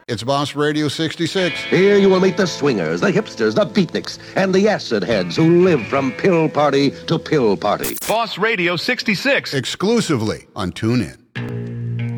It's Boss Radio 66. Here you will meet the swingers, the hipsters, the beatniks, and the acid heads who live from pill party to pill party. Boss Radio 66. Exclusively on TuneIn.